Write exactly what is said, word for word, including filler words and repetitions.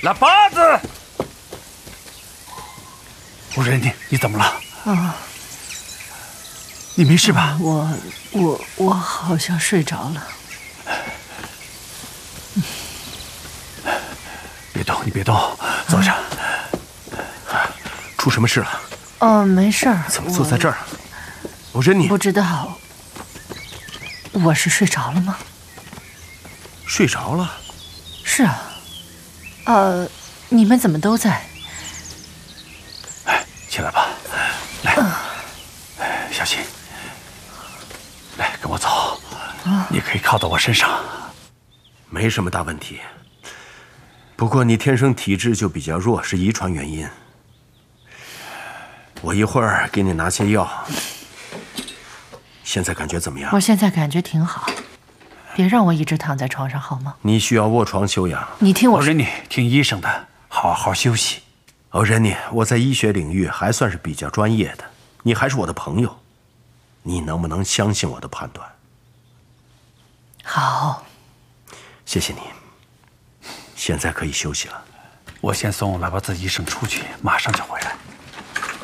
拉巴子，我认你，你怎么了？ 啊， 你没事吧？ 我我我好像睡着了。 别动，你别动，坐下。出什么事了？ 哦，没事儿。 怎么坐在这儿？我认你。 不知道，我是睡着了吗？ 睡着了？ 是啊。呃，你们怎么都在？ 哎，起来吧，来，哎，小心，来跟我走，你可以靠到我身上，没什么大问题。不过你天生体质就比较弱，是遗传原因。我一会儿给你拿些药。现在感觉怎么样？ 我现在感觉挺好，别让我一直躺在床上好吗？ 你需要卧床休养。 你听我说， 我认你，听医生的，好好休息。我认你，我在医学领域还算是比较专业的，你还是我的朋友，你能不能相信我的判断？ 好， 谢谢你。现在可以休息了。 我先送喇叭子医生出去，马上就回来。